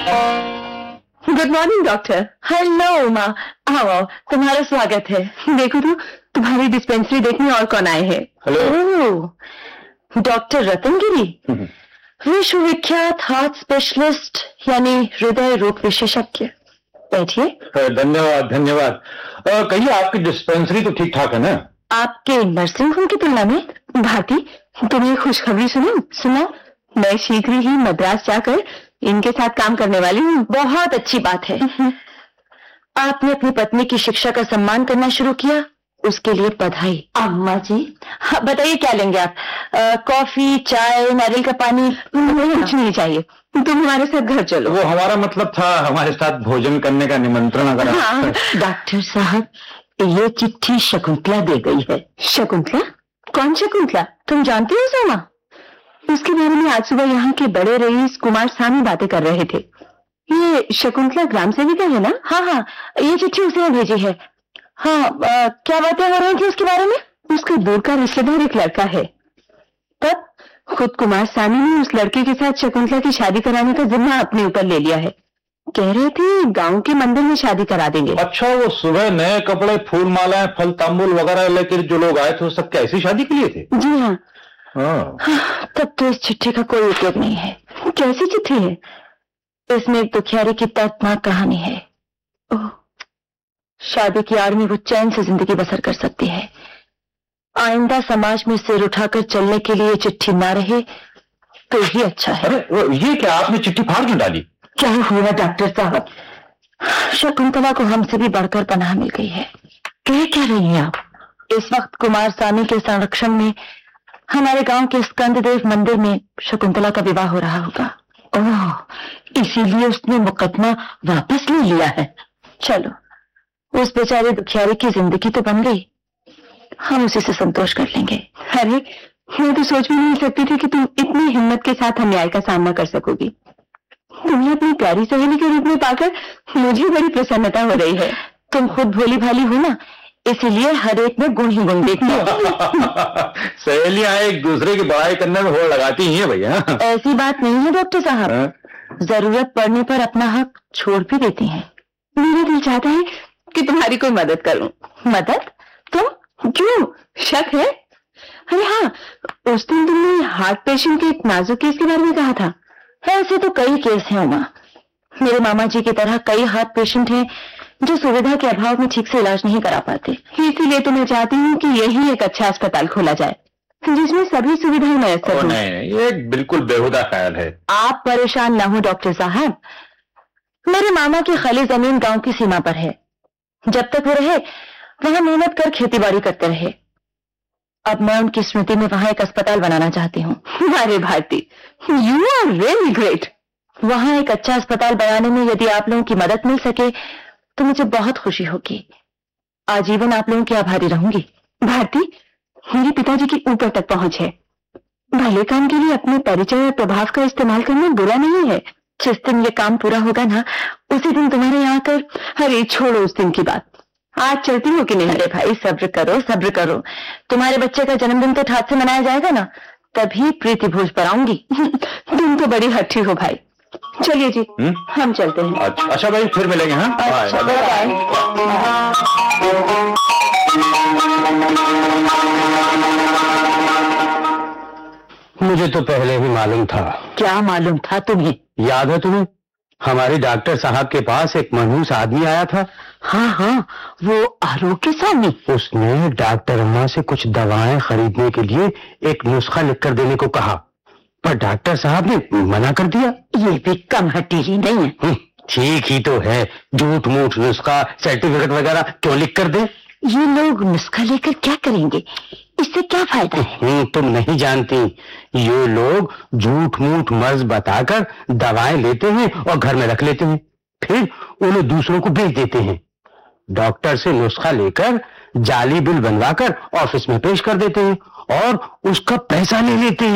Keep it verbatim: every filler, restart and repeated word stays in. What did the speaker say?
Good morning doctor. Hello Uma, आओ, तुम्हारा स्वागत है। देखो तो तुम्हारी डिस्पेंसरी देखने और कौन आए हैं। हेलो, डॉक्टर रतनगिरी, विश्वविख्यात हार्ट स्पेशलिस्ट यानी हृदय रोग विशेषज्ञ। बैठिए। धन्यवाद धन्यवाद। कहिए, आपकी डिस्पेंसरी तो ठीक ठाक है ना? आपके नर्सिंग होम की तुलना में। भारती, तुम्हें खुशखबरी सुनो सुनो मैं शीघ्र ही मद्रास जाकर इनके साथ काम करने वाली हूँ। बहुत अच्छी बात है। आपने अपनी पत्नी की शिक्षा का सम्मान करना शुरू किया, उसके लिए बधाई। अम्मा जी, हाँ, बताइए क्या लेंगे आप? आ, कॉफी, चाय, नारियल का पानी? मुझे कुछ नहीं चाहिए, तुम हमारे साथ घर चलो। वो हमारा मतलब था हमारे साथ भोजन करने का निमंत्रण अगर। हाँ। डॉक्टर साहब, ये चिट्ठी शकुंतला दे गई है। शकुंतला? कौन शकुंतला? तुम जानती हो सोमा? उसके बारे में आज सुबह यहाँ के बड़े रईस कुमार सामी बातें कर रहे थे। ये शकुंतला ग्राम सेविका है ना? हाँ हाँ, ये चिट्ठी उसने भेजी है। हाँ, आ, क्या बातें हो रही थी उसके बारे में? उसके दूर का रिश्तेदार एक लड़का है। तब खुद कुमार सामी ने उस लड़के के साथ शकुंतला की शादी कराने का जिम्मा अपने ऊपर ले लिया है। कह रहे थे गांव के मंदिर में शादी करा देंगे। अच्छा, वो सुबह नए कपड़े, फूल मालाएं, फल तांबूल वगैरह लेकर जो लोग आए थे वो सब कैसी शादी के लिए थे? जी हाँ। हाँ। हाँ, तब तो इस चिट्ठी का कोई उपयोग नहीं है। कैसी चिट्ठी है? इसमें एक दुखियारी की दर्दनाक कहानी है। ओह, शादी की आड़ में वो चैन से जिंदगी बसर कर सकती है। आइंदा समाज में सिर उठाकर चलने के लिए चिट्ठी ना रहे तो ही अच्छा है। अरे ये क्या, आपने चिट्ठी फाड़ क्यों डाली? क्या हुआ डॉक्टर साहब? शकुंतला को हमसे भी बढ़कर पनाह मिल गई है। कह क्या रही हैं आप? इस वक्त कुमार सामी के संरक्षण में हमारे गांव के स्कंददेव मंदिर में शकुंतला का विवाह हो रहा होगा। ओह, इसीलिए उसने मुकदमा वापस ले लिया है। चलो, उस बेचारे दुखियारी की जिंदगी तो बन गई, हम उसी से संतोष कर लेंगे। अरे, मैं तो सोच भी नहीं सकती थी कि तुम इतनी हिम्मत के साथ अन्याय का सामना कर सकोगी। तुम्हें अपनी प्यारी सहेली के रूप में पाकर मुझे बड़ी प्रसन्नता हो रही है। तुम खुद भोली भाली हो ना, इसीलिए हर एक में गुण ही गुण देखती हो। सहेलियां एक दूसरे की बड़ाई करने में होड़ लगाती ही है भैया। ऐसी बात नहीं है डॉक्टर साहब, जरूरत पड़ने पर अपना हक छोड़ भी देती हैं। मेरा दिल चाहता है कि तुम्हारी कोई मदद करूं। मदद? तुम? क्यों, शक है? अरे हाँ, उस दिन तुमने हार्ट पेशेंट के एक नाजुक केस के बारे में कहा था। ऐसे तो कई केस हैं उमा। मेरे मामा जी की तरह कई हार्ट पेशेंट हैं जो सुविधा के अभाव में ठीक से इलाज नहीं करा पाते। इसीलिए तो मैं चाहती हूँ कि यही एक अच्छा अस्पताल खोला जाए जिसमें सभी सुविधाएं मैसर हों। नहीं, ये बिल्कुल बेहुदा ख्याल है। आप परेशान ना हो डॉक्टर साहब, मेरे मामा की खाली जमीन गांव की सीमा पर है। जब तक वो रहे वहां मेहनत कर खेती बाड़ी करते रहे। अब मैं उनकी स्मृति में वहां एक अस्पताल बनाना चाहती हूँ। अरे Bharti, you are really great. वहां एक अच्छा अस्पताल बनाने में यदि आप लोगों की मदद मिल सके तो मुझे बहुत खुशी होगी। आजीवन आप लोगों की आभारी रहूंगी। भारती, मेरे पिताजी की ऊपर तक पहुंच है। भले काम के लिए अपने परिचय और प्रभाव का इस्तेमाल करना बुरा नहीं है। जिस दिन ये काम पूरा होगा ना, उसी दिन तुम्हारे यहाँ कर। अरे छोड़ो उस दिन की बात, आज चलती हो कि नहीं? अरे भाई, सब्र करो सब्र करो, तुम्हारे बच्चे का जन्मदिन तो ठाट से मनाया जाएगा ना, तभी प्रीति भोज पर आऊंगी। तुम तो बड़ी हठी हो भाई। चलिए जी, हुँ? हम चलते हैं। अच्छा, अच्छा भाई, फिर मिलेंगे। हाँ, अच्छा, बाय बाय। मुझे तो पहले ही मालूम था। क्या मालूम था तुम्हें? याद है तुम्हें, हमारे डॉक्टर साहब के पास एक मनहूस आदमी आया था। हाँ हाँ, वो आरोग्य स्वामी। उसने डॉक्टर अम्मा से कुछ दवाएं खरीदने के लिए एक नुस्खा लिखकर देने को कहा, पर डॉक्टर साहब ने मना कर दिया। ये भी कम हटी ही नहीं है। ठीक ही तो है, झूठ मूठ नुस्खा सर्टिफिकेट वगैरह क्यों लिख कर दे? ये लोग नुस्खा लेकर क्या करेंगे? इससे क्या फायदा है? तुम नहीं जानती, ये लोग झूठ मूठ मर्ज बताकर दवाएं लेते हैं और घर में रख लेते हैं, फिर उन्हें दूसरों को बेच देते हैं। डॉक्टर से नुस्खा लेकर जाली बिल बनवाकर ऑफिस में पेश कर देते हैं और उसका पैसा ले लेते हैं।